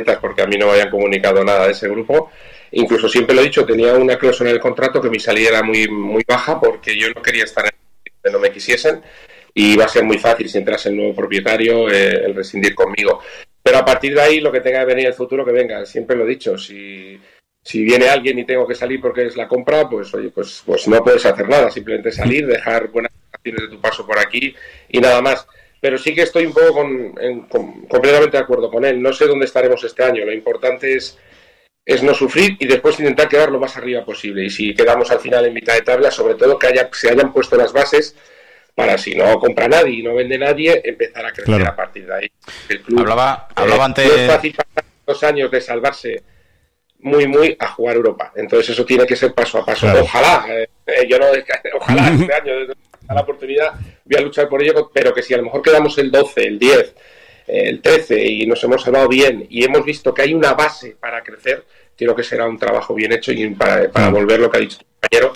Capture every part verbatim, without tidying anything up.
maletas porque a mí no me habían comunicado nada de ese grupo. Incluso siempre lo he dicho, tenía una cláusula en el contrato que mi salida era muy, muy baja porque yo no quería estar en el que no me quisiesen y iba a ser muy fácil si entras el nuevo propietario eh, el rescindir conmigo. Pero a partir de ahí lo que tenga que venir el futuro que venga, siempre lo he dicho, si, si viene alguien y tengo que salir porque es la compra, pues oye, pues, pues no puedes hacer nada, simplemente salir, dejar buenas acciones de tu paso por aquí y nada más. Pero sí que estoy un poco con, en, con, completamente de acuerdo con él, no sé dónde estaremos este año, lo importante es es no sufrir y después intentar quedar lo más arriba posible. Y si quedamos al final en mitad de tabla, sobre todo que haya, se hayan puesto las bases para, si no compra nadie y no vende nadie, empezar a crecer claro. a partir de ahí. El club, hablaba, hablaba eh, antes... no es fácil pasar dos años de salvarse muy, muy a jugar Europa. Entonces eso tiene que ser paso a paso. Claro. Ojalá, eh, yo no, ojalá este año, desde la oportunidad, voy a luchar por ello, pero que si a lo mejor quedamos el doce, el diez, el trece y nos hemos salvado bien y hemos visto que hay una base para crecer, creo que será un trabajo bien hecho y para, para volver lo que ha dicho el compañero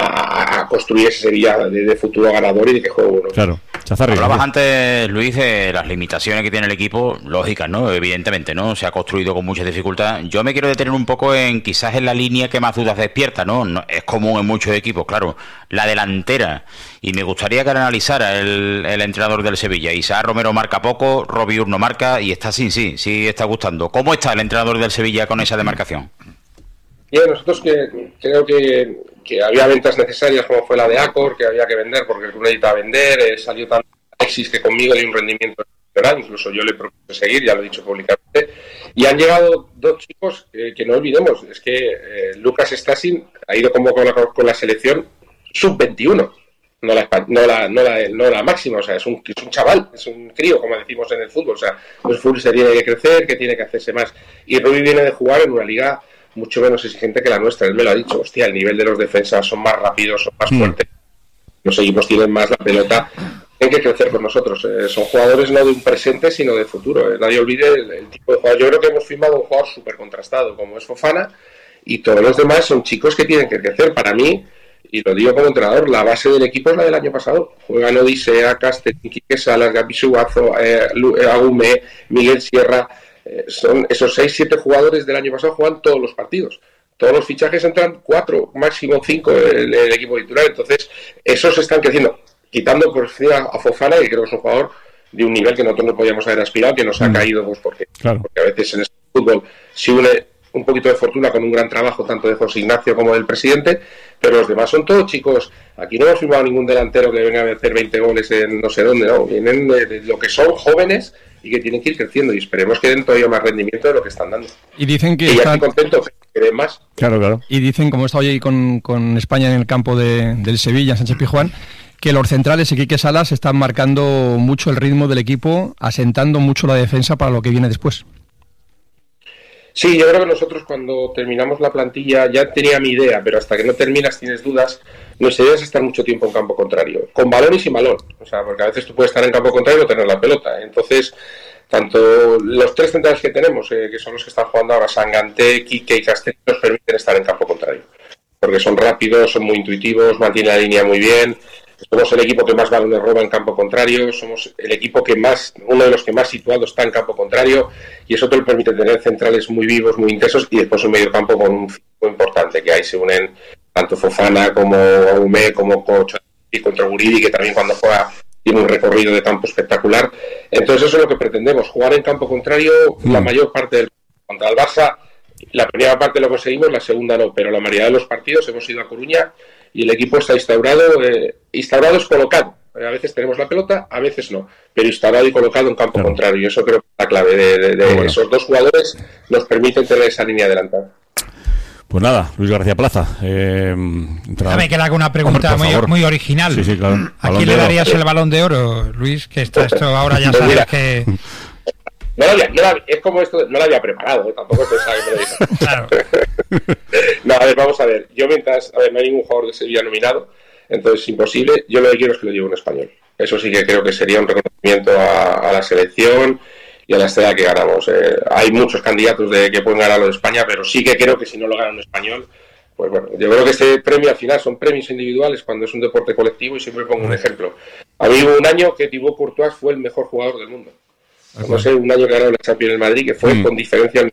a, a construir ese Sevilla de, de futuro ganador y de que juegue uno. Claro. Chazarri, Hablabas ¿sí? antes, Luis, de las limitaciones que tiene el equipo, lógicas, ¿no? Evidentemente, ¿no? Se ha construido con mucha dificultad. Yo me quiero detener un poco en quizás en la línea que más dudas despierta, ¿no? no es común en muchos equipos, claro. La delantera. Y me gustaría que analizara el, el entrenador del Sevilla. Isaac Romero marca poco, Robiur no marca y está sin sí, sí está gustando. ¿Cómo está el entrenador del Sevilla con esa demarcación? Bien, nosotros que, creo que, que había ventas necesarias como fue la de Acor, que había que vender porque el club necesitaba vender, eh, salió tan Alexis que conmigo le dio un rendimiento excepcional, incluso yo le propuse seguir, ya lo he dicho públicamente, y han llegado dos chicos eh, que no olvidemos, es que eh, Lucas Stasin ha ido como con la, con la selección sub veintiuno, no la, no, la, no, la, no la máxima, o sea, es un, es un chaval, es un crío, como decimos en el fútbol, o sea, el fútbol se tiene que crecer, que tiene que hacerse más, y Rubí viene de jugar en una liga mucho menos exigente que la nuestra, él me lo ha dicho, hostia, el nivel de los defensas son más rápidos, son más mm. fuertes, los equipos tienen más la pelota, tienen que crecer con nosotros, eh, son jugadores no de un presente sino de futuro, eh. nadie olvide el, el tipo de jugador, yo creo que hemos firmado un jugador súper contrastado como es Fofana y todos los demás son chicos que tienen que crecer, para mí, y lo digo como entrenador, la base del equipo es la del año pasado, juegan Odisea, Castel, Quique Salas, Gabi Suazo, eh, Agume, Miguel Sierra. Eh, son esos seis siete jugadores del año pasado juegan todos los partidos, todos los fichajes entran cuatro, máximo cinco en el equipo titular, entonces esos están creciendo, quitando por encima a Fofana, que creo que es un jugador de un nivel que nosotros no podíamos haber aspirado, que nos ha mm. caído pues porque, claro. porque a veces en este fútbol se une un poquito de fortuna con un gran trabajo tanto de José Ignacio como del presidente, pero los demás son todos chicos, aquí no hemos firmado ningún delantero que venga a hacer veinte goles en no sé dónde, no, vienen de, de lo que son jóvenes y que tienen que ir creciendo y esperemos que den todavía más rendimiento de lo que están dando. Y dicen que y están... estoy contento que den más. Claro, claro. Y dicen, como está hoy con, con España en el campo de, del Sevilla, Sánchez Pizjuán, que los centrales y Quique Salas están marcando mucho el ritmo del equipo, asentando mucho la defensa para lo que viene después. Sí, yo creo que nosotros cuando terminamos la plantilla ya tenía mi idea, pero hasta que no terminas tienes dudas. Nuestra idea es estar mucho tiempo en campo contrario, con balón y sin balón, o sea, porque a veces tú puedes estar en campo contrario y tener la pelota. Entonces, tanto los tres centrales que tenemos, eh, que son los que están jugando ahora, Sanganté, Quique y Castells, nos permiten estar en campo contrario, porque son rápidos, son muy intuitivos, mantienen la línea muy bien. Somos el equipo que más balones roba en campo contrario, somos el equipo que más, uno de los que más situado está en campo contrario, y eso te lo permite tener centrales muy vivos, muy intensos, y después un medio campo con un físico importante, que ahí se unen tanto Fofana como Aumé, como Cocho y contra Guridi, que también cuando juega tiene un recorrido de campo espectacular. Entonces eso es lo que pretendemos, jugar en campo contrario mm. la mayor parte del contra el Barça. La primera parte lo conseguimos, la segunda no, pero la mayoría de los partidos hemos ido a Coruña y el equipo está instaurado, eh, instaurado es colocado. A veces tenemos la pelota, a veces no, pero instaurado y colocado en campo claro. contrario. Y eso creo que es la clave de, de, de bueno. esos dos jugadores nos permiten tener esa línea adelantada. Pues nada, Luis García Plaza. Eh, entra... Me queda una pregunta Hombre, muy, muy original. Sí, sí, claro. ¿A quién le darías el Balón de Oro, Luis? Que esto, esto ahora ya sabes Mira. que... No, la había, no la, es como esto, no la había preparado, ¿eh? Tampoco pensaba que me lo dijo. Claro. No, a ver, vamos a ver. Yo mientras, a ver, no hay ningún jugador de Sevilla nominado, entonces es imposible. Yo lo que quiero es que lo lleve un español. Eso sí que creo que sería un reconocimiento a, a la selección y a la estrella que ganamos. Eh, hay muchos candidatos de que pueden ganar lo de España, pero sí que creo que si no lo gana un español, pues bueno, yo creo que este premio al final son premios individuales cuando es un deporte colectivo y siempre pongo un ejemplo. A mí hubo un año que Thibaut Courtois fue el mejor jugador del mundo. No sé, un año que ganó la Champions en Madrid, que fue mm. con diferencia el